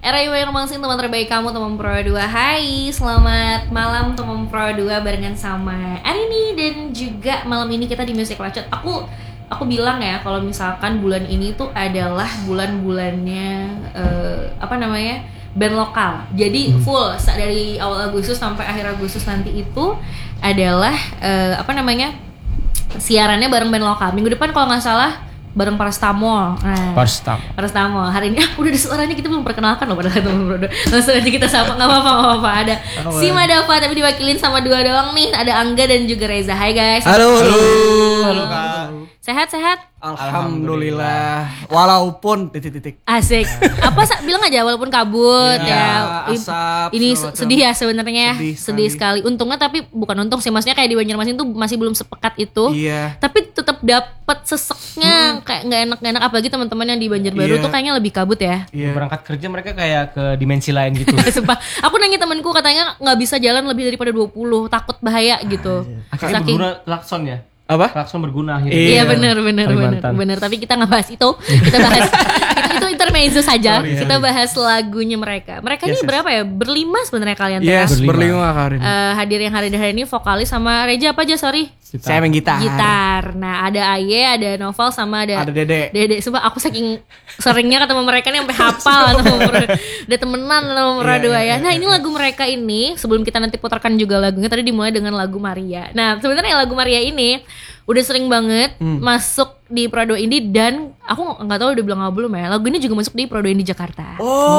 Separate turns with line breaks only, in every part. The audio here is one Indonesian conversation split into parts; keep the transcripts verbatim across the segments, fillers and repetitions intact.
Era Iwan Romansing, teman terbaik kamu, teman Pro dua. Hai, selamat malam teman Pro dua barengan sama Arini. Dan juga malam ini kita di Music Lacot. Aku aku bilang ya, kalau misalkan bulan ini tuh adalah bulan-bulannya uh, apa namanya, band lokal. Jadi full dari awal Agustus sampai akhir Agustus nanti itu adalah uh, apa namanya, siarannya bareng band lokal. Minggu depan kalau nggak salah bareng Paracetamol. Nah,
Paracetamol.
Paracetamol. Hari ini ah, udah ada suaranya, kita belum perkenalkan loh padahal teman Pro dua. Langsung aja kita sapa, nggak apa-apa, nggak apa-apa. Ada oh, si Madava tapi diwakilin sama dua doang nih. Ada Angga dan juga Reza. Hai guys.
Halo.
Halo. Halo Kak.
Sehat-sehat?
Alhamdulillah. Walaupun titik-titik.
Asik. Apa sa- bilang aja walaupun kabut
ya,
ya.
Asap.
Ini sedih ya sebenarnya. Sedih, sedih sekali. Untungnya tapi bukan untung sih, maksudnya kayak di Banjarmasin tuh masih belum sepekat itu.
Iya.
Tapi tetap dapat seseknya, hmm. kayak nggak enak-enak, apalagi teman-teman yang di Banjarbaru
iya.
tuh kayaknya lebih kabut ya.
Iya. Berangkat kerja mereka kayak ke dimensi lain gitu.
Sumpah. Aku nanya temanku katanya nggak bisa jalan lebih daripada dua puluh, takut bahaya gitu.
Akhirnya
Saking...
berguna klakson ya.
Apa?
Klakson berguna akhirnya.
Iya benar benar benar benar. Tapi kita nggak bahas itu. Kita bahas itu, itu intermezzo saja. Sorry, kita bahas lagunya mereka. Mereka yes, ini yes. berapa ya? Berlima sebenarnya kalian tuh.
Yes,
ya?
berlima hari ini.
Uh, hadir yang hari hari ini vokalis sama Reja apa aja? Sorry.
Gitar. Saya main gitar.
Gitar. Nah ada Aye, ada Novel sama ada.
Ada Dede.
Dede. Sumpah aku saking seringnya ketemu mereka nih sampai hafal atau udah temenan sama Pro dua ya. Nah ini lagu mereka ini, sebelum kita nanti putarkan juga lagunya, tadi dimulai dengan lagu Maria. Nah sebenarnya lagu Maria ini udah sering banget hmm. masuk di Pro dua Indie, dan aku nggak tahu udah bilang apa belum ya, lagu ini juga masuk di Pro dua Indie Jakarta.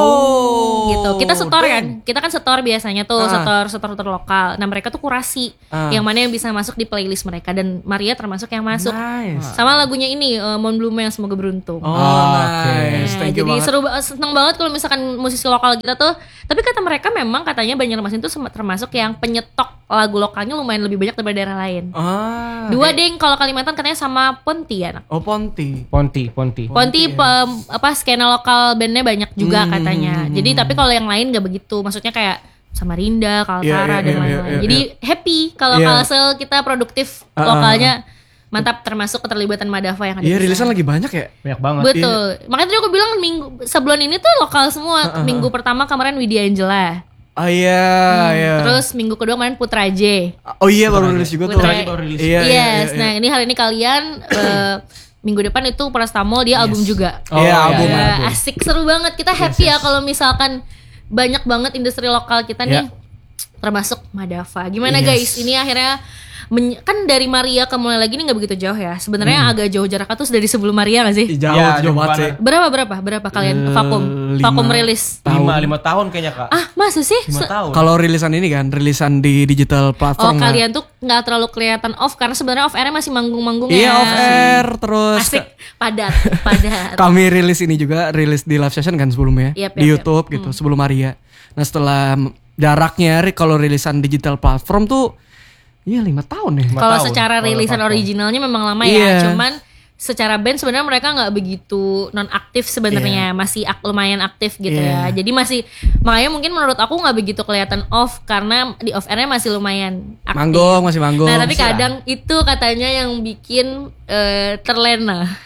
Oh,
gitu. Kita setor kan, kita kan setor biasanya tuh,
uh.
setor setor setor lokal. Nah mereka tuh kurasi uh. yang mana yang bisa masuk di playlist mereka, dan Maria termasuk yang masuk.
Nice.
Sama lagunya ini uh, Mon Blume yang semoga beruntung.
Oh, oh nice.
Nah, jadi
banget.
seru, seneng banget kalau misalkan musisi lokal kita tuh. Tapi kata mereka memang katanya Banjarmasin tuh termasuk yang penyetok lagu lokalnya lumayan lebih banyak daripada daerah lain.
Ah,
Dua
okay.
deng, kalau Kalimantan katanya sama Pontianak.
Oh Ponti.
Ponti, Ponti.
Ponti, Ponti ya. Pem, apa skena lokal bandnya banyak juga hmm, katanya. Jadi tapi kalau yang lain gak begitu. Maksudnya kayak Samarinda, Kaltara yeah, yeah, dan yeah, lain-lain. Yeah, yeah, Jadi yeah. happy kalau yeah. Kalsel kita produktif uh, lokalnya. Mantap, termasuk keterlibatan Madava yang ada.
Iya, rilisan lagi banyak ya.
Banyak banget.
Betul. Iya. Makanya tadi aku bilang minggu sebulan ini tuh lokal semua. Uh, uh, minggu pertama kemarin Widya Angela.
Oh iya, hmm, iya.
Terus minggu kedua kemarin Putra J.
Oh iya, baru rilis juga tuh.
Putra J
baru rilis.
Iya,
yes.
iya, iya,
Nah, ini hari ini kalian uh, minggu depan itu Paracetamol, dia yes. album juga.
Oh iya, album,
ya,
album.
Asik, seru banget. Kita happy yes, yes. ya kalau misalkan banyak banget industri lokal kita nih. Yeah. Termasuk Madava. Gimana yes. guys? Ini akhirnya Men- kan dari Maria ke mulai lagi ini nggak begitu jauh ya. Sebenarnya hmm. agak jauh jaraknya tuh dari sebelum Maria nggak sih?
Jauh, ya, jauh banget sih.
Berapa berapa berapa kalian vakum vakum rilis?
Lima lima tahun kayaknya Kak.
Ah masa sih?
Lima tahun.
Kalau rilisan ini kan, rilisan di digital platform.
Oh kalian tuh nggak terlalu kelihatan off karena sebenarnya off airnya masih manggung-manggung
iya,
ya.
Iya off air terus.
Asik, padat, padat.
Kami rilis ini juga, rilis di live session kan sebelumnya yep, di yep, YouTube yep. gitu hmm. sebelum Maria. Nah setelah jaraknya kalau rilisan digital platform tuh iya lima tahun ya.
Kalau secara rilisan originalnya memang lama yeah. ya. Cuman secara band sebenarnya mereka nggak begitu non aktif sebenarnya, yeah. masih ak- lumayan aktif gitu yeah. ya. Jadi masih, makanya mungkin menurut aku nggak begitu kelihatan off karena di off airnya masih lumayan aktif.
Manggung masih manggung.
Nah tapi kadang ya. itu katanya yang bikin uh, terlena.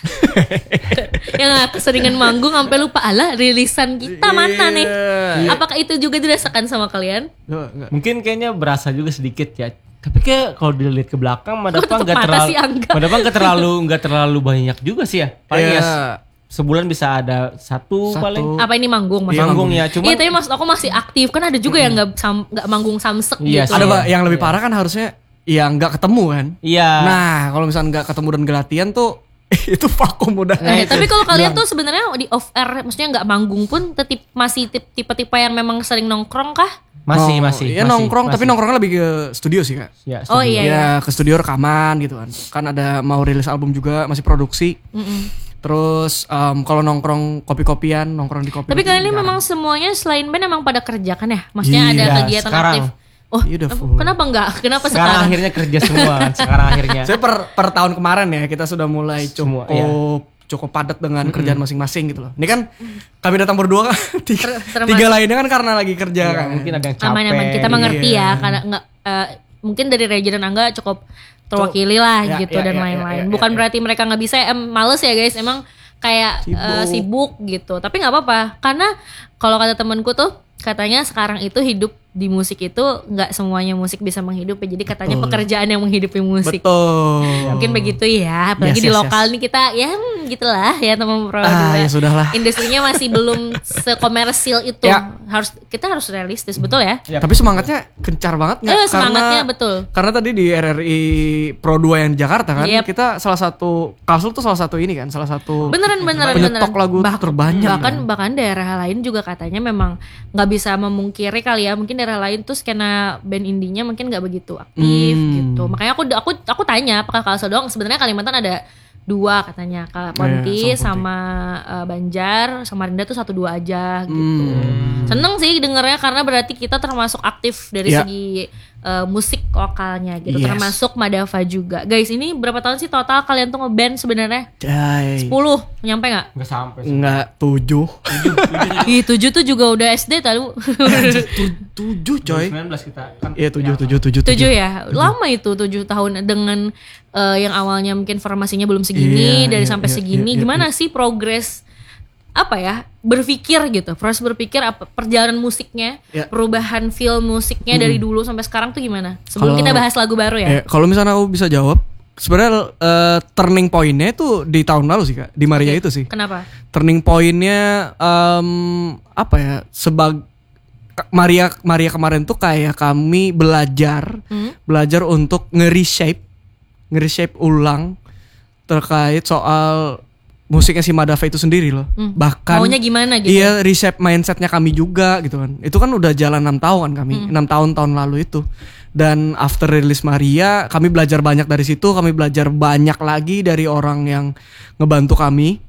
Yang keseringan manggung sampai lupa alah rilisan kita mana nih. Yeah. Apakah itu juga dirasakan sama kalian?
Mungkin kayaknya berasa juga sedikit ya. Tapi kayak kalau dilihat ke belakang Madava nggak terlalu, Madava nggak terlalu nggak terlalu banyak juga sih ya. Paling yeah. ya sebulan bisa ada satu, satu. paling.
Apa ini manggung?
Iya, manggung ya. Cuma.
Iya tapi maksud aku masih aktif kan, ada juga mm. yang nggak nggak manggung samsek
iya,
gitu.
Ada pak yang lebih parah kan harusnya ya nggak ketemu kan.
Iya.
Nah kalau misalnya nggak ketemu dan gak latihan tuh itu vakum udah.
Nah, tapi kalau kalian tuh sebenarnya di off air, maksudnya nggak manggung pun tetip masih tipe-tipe yang memang sering nongkrong kah?
Masih,
oh,
masih.
Iya
masih,
nongkrong,
masih.
Tapi nongkrongnya lebih ke studio sih kak.
Ya,
oh iya.
Ya ke studio rekaman gitu kan. Kan ada mau rilis album juga, masih produksi. Mm-mm. Terus um, kalau nongkrong kopi-kopian, nongkrong di kopi.
Tapi kalian ini memang semuanya selain band emang pada kerja kan ya? Maksudnya iya, ada kegiatan
sekarang.
aktif. Oh, iya kenapa enggak? Kenapa sekarang?
Sekarang akhirnya kerja semua. Sekarang akhirnya.
Saya per per tahun kemarin ya kita sudah mulai cukup.
Semua, iya.
cukup padat dengan mm-hmm. kerjaan masing-masing gitu loh. Ini kan kami datang berdua kan tiga, tiga lainnya kan karena lagi kerja ya, kan.
Mungkin ada yang capek.
Aman-aman kita mengerti
iya.
ya karena enggak uh, mungkin dari Reja dan Angga cukup terwakili lah
ya,
gitu
ya,
dan
ya,
lain-lain.
ya, ya,
Bukan
ya,
berarti
ya.
mereka nggak bisa, em, males ya guys. Emang kayak sibuk, uh, sibuk gitu. Tapi nggak apa-apa, karena kalau kata temanku tuh katanya sekarang itu hidup di musik itu nggak semuanya musik bisa menghidupi. Jadi katanya Betul. pekerjaan yang menghidupi musik.
Betul.
Mungkin begitu ya. Apalagi yes, di yes, lokal yes. nih kita ya hmm, gitulah ya teman Pro.
Ah, ya sudahlah.
Industrinya masih belum sekomersil itu. Ya. Harus kita harus realistis, betul ya?
ya. Tapi semangatnya kencar banget nggak?
Eh, semangatnya
karena,
betul.
Karena tadi di R R I Pro dua yang di Jakarta kan, yep. kita salah satu Kalsul tuh salah satu ini kan, salah satu
beneran beneran
penyetok
beneran.
lagu bah- terbanyak.
Bahkan
kan.
bahkan daerah lain juga katanya memang nggak bisa memungkiri kali ya, mungkin daerah lain tuh skena band indinya mungkin nggak begitu aktif hmm. gitu. Makanya aku aku aku tanya apakah Kalsel doang? Sebenarnya Kalimantan ada dua katanya, Ponti yeah, sama uh, Banjar, Samarinda tuh satu dua aja gitu. Hmm. Seneng sih dengernya karena berarti kita termasuk aktif dari yeah. segi uh, musik lokalnya gitu, yes. termasuk Madava juga. Guys, ini berapa tahun sih total kalian tuh ngeband sebenarnya? sepuluh, nyampe nggak?
Nggak sampai.
Nggak, tujuh.
Ih, tujuh tuh juga udah S D tadi.
Tujuh coy.
sembilan belas kita kan.
Iya tujuh, tujuh, tujuh,
tujuh ya. Lama itu tujuh tahun dengan uh, yang awalnya mungkin formasinya belum segini, yeah, dari yeah, sampai yeah, segini. Yeah, Gimana yeah. sih progres apa ya berpikir gitu, proses berpikir apa perjalanan musiknya, yeah. perubahan feel musiknya hmm. dari dulu sampai sekarang tuh gimana? Sebelum kalo, kita bahas lagu baru ya. Eh,
kalau misalnya aku bisa jawab, sebenarnya uh, turning point-nya itu di tahun lalu sih Kak, di Maria okay. itu sih.
Kenapa?
Turning point-nya um, apa ya? Sebag Maria Maria kemarin tuh kayak kami belajar, hmm? belajar untuk nge-reshape, nge-reshape ulang terkait soal musiknya si Madava itu sendiri loh. Hmm. Bahkan
maunya gimana gitu.
Iya, reshape mindsetnya kami juga gitu kan. Itu kan udah jalan enam tahun kami, hmm. enam tahun tahun lalu itu. Dan after release Maria, kami belajar banyak dari situ, kami belajar banyak lagi dari orang yang ngebantu kami.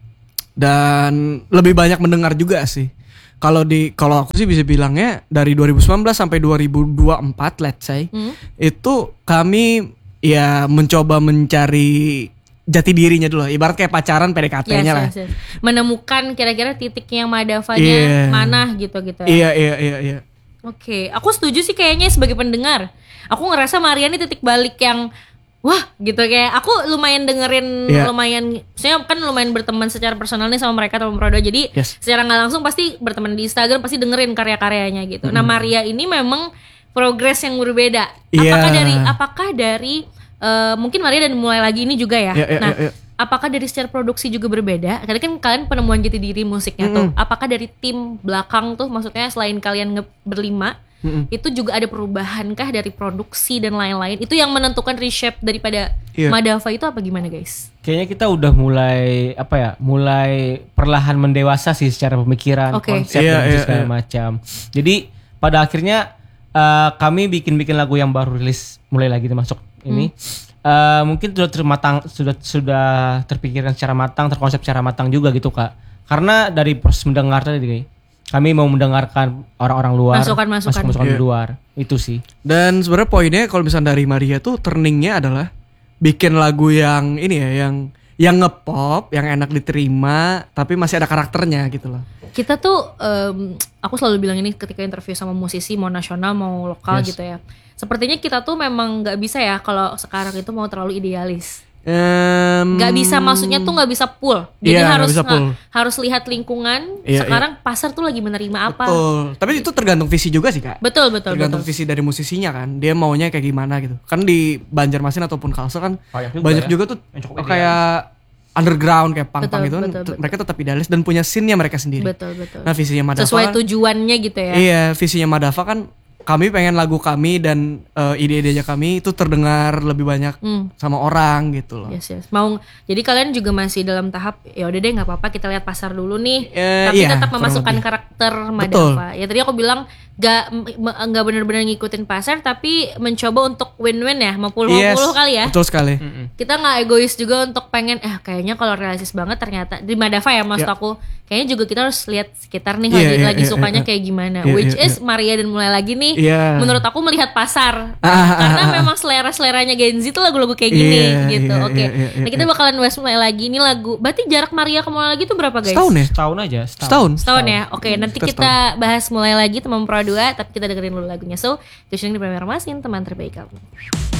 Dan lebih banyak mendengar juga sih. Kalau di kalau aku sih bisa bilangnya dari dua ribu sembilan belas sampai dua ribu dua puluh empat let's say, hmm. itu kami ya mencoba mencari jati dirinya dulu, ibarat kayak pacaran P D K T-nya yes, lah. Yes, yes.
Menemukan kira-kira titiknya Madavanya yeah. mana gitu-gitu ya.
Iya iya iya iya.
Oke, aku setuju sih kayaknya sebagai pendengar. Aku ngerasa Maria ini titik balik yang wah gitu, kayak aku lumayan dengerin yeah. lumayan, saya kan lumayan berteman secara personal nih sama mereka teman Prodo. Jadi yes. secara nggak langsung pasti berteman di Instagram, pasti dengerin karya-karyanya gitu. Mm. Nah, Maria ini memang progres yang berbeda. Yeah. Apakah dari apakah dari Uh, mungkin Maria dan mulai lagi ini juga ya. Yeah, yeah, nah, yeah, yeah. apakah dari secara produksi juga berbeda? Karena kan kalian penemuan jati diri musiknya mm-hmm. tuh. Apakah dari tim belakang tuh, maksudnya selain kalian nge- berlima, mm-hmm. itu juga ada perubahankah dari produksi dan lain-lain? Itu yang menentukan reshape daripada yeah. Madava itu apa gimana guys?
Kayaknya kita udah mulai apa ya? Mulai perlahan mendewasa sih secara pemikiran, okay. konsep yeah, dan yeah, segala yeah. macam. Jadi pada akhirnya uh, kami bikin-bikin lagu yang baru rilis mulai lagi termasuk ini hmm. uh, mungkin sudah termatang, sudah sudah terpikirkan secara matang, terkonsep secara matang juga gitu Kak. Karena dari proses mendengar tadi kami mau mendengarkan orang-orang luar,
masukan-masukan
masukan yeah. luar, itu sih.
Dan sebenarnya poinnya kalau misalnya dari Maria tuh turningnya adalah bikin lagu yang ini ya, yang yang ngepop, yang enak diterima, tapi masih ada karakternya gitu loh.
Kita tuh, um, aku selalu bilang ini ketika interview sama musisi mau nasional mau lokal yes. gitu ya. Sepertinya kita tuh memang nggak bisa ya kalau sekarang itu mau terlalu idealis.
Um,
gak bisa, maksudnya tuh nggak bisa full. Jadi
iya,
harus
gak full.
Gak, harus lihat lingkungan.
Iya,
sekarang
iya.
pasar tuh lagi menerima apa.
Betul. Tapi itu tergantung visi juga sih Kak.
Betul betul.
Tergantung
betul.
visi dari musisinya kan. Dia maunya kayak gimana gitu. Kan di Banjarmasin ataupun Kalsel kan banyak juga, banyak ya. juga tuh kayak underground kayak punk-punk gitu kan. Mereka tetap idealis dan punya scene-nya mereka sendiri.
Betul betul.
Nah visinya Madava
sesuai
kan,
tujuannya gitu ya.
Iya, visinya Madava kan kami pengen lagu kami dan uh, ide-idenya kami itu terdengar lebih banyak hmm. sama orang gitu loh.
Yes, yes. Mau jadi kalian juga masih dalam tahap ya udah deh nggak apa-apa kita lihat pasar dulu nih, uh, tapi iya, tetap memasukkan karakter Madava. Ya tadi aku bilang gak nggak benar-benar ngikutin pasar, tapi mencoba untuk win-win ya, mau puluh
yes,
puluh kali ya.
Betul sekali.
Mm-mm. Kita nggak egois juga untuk pengen eh kayaknya kalau realistis banget ternyata di Madava ya maksud yeah. aku. Kayaknya juga kita harus lihat sekitar nih yeah, lagi yeah, lagi yeah, sukanya yeah, kayak gimana. Yeah, Which yeah, is yeah. Maria dan mulai lagi nih. Yeah. Menurut aku melihat pasar. Ah, karena ah, memang selera-seleranya Gen Z tuh lagu-lagu kayak gini yeah, gitu. Yeah, Oke. Okay. Yeah, yeah, nah, kita bakalan bahas mulai lagi ini lagu. Berarti jarak Maria ke mulai lagi tuh berapa guys?
Setahun ya?
Setahun aja.
Setahun. Setahun,
setahun ya. Oke, okay, nanti kita, kita bahas mulai lagi teman Pro dua, tapi kita dengerin dulu lagunya. So, tujuan di Premier Masin, teman terbaik kamu.